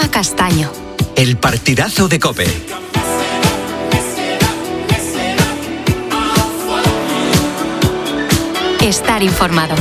Rafa Castaño. El partidazo de COPE. Estar informado.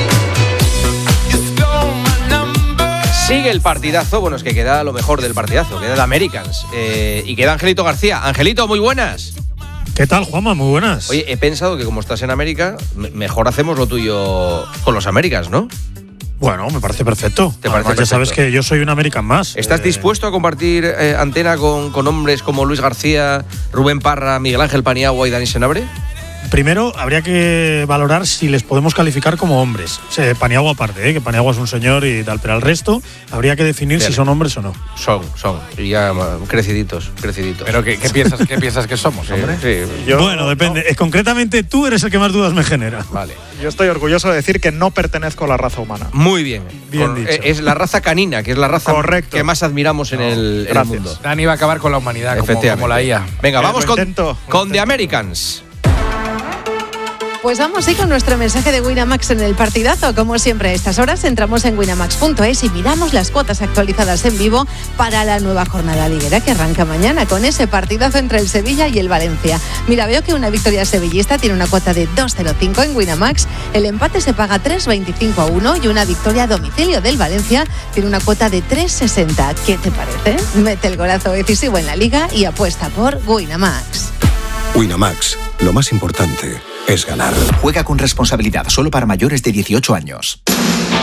Sigue el partidazo, bueno, es que queda lo mejor del partidazo, queda el Americans. Y queda Angelito García. Angelito, muy buenas. ¿Qué tal, Juanma? Muy buenas. Oye, he pensado que como estás en América, mejor hacemos lo tuyo con los Americans, ¿no? Bueno, me parece perfecto. ¿Te parece perfecto? Ya sabes que yo soy un American más. ¿Estás dispuesto a compartir antena con hombres como Luis García, Rubén Parra, Miguel Ángel Paniagua y Dani Senabre? Primero, habría que valorar si les podemos calificar como hombres. Paniagua aparte, que Paniagua es un señor y tal, pero al resto habría que definir si son hombres o no. Son. Y ya creciditos. ¿Pero qué piensas que somos, hombre? Sí. Bueno, depende. Concretamente, tú eres el que más dudas me genera. Vale. Yo estoy orgulloso de decir que no pertenezco a la raza humana. Muy bien. Bien dicho. Es la raza canina, que es la raza que más admiramos en el mundo. Dani va a acabar con la humanidad, como la IA. Venga, vamos intento. con The Americans. Pues vamos con nuestro mensaje de Winamax en el partidazo. Como siempre a estas horas entramos en winamax.es y miramos las cuotas actualizadas en vivo para la nueva jornada liguera que arranca mañana con ese partidazo entre el Sevilla y el Valencia. Mira, veo que una victoria sevillista tiene una cuota de 2,05 en Winamax, el empate se paga 3,25-1 y una victoria a domicilio del Valencia tiene una cuota de 3,60. ¿Qué te parece? Mete el golazo decisivo en la liga y apuesta por Winamax. Winamax, lo más importante es ganar. Juega con responsabilidad, solo para mayores de 18 años.